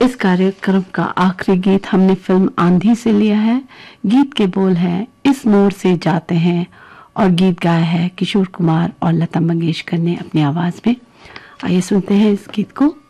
इस कार्यक्रम का आखिरी गीत हमने फिल्म आंधी से लिया है। गीत के बोल है इस मोड़ से जाते हैं और गीत गाया है किशोर कुमार और लता मंगेशकर ने अपनी आवाज में। आइए सुनते हैं इस गीत को।